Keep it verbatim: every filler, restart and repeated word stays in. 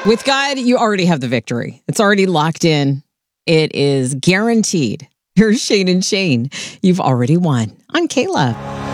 With God, you already have the victory. It's already locked in. It is guaranteed. Here's Shane and Shane. You've already won on K-Love.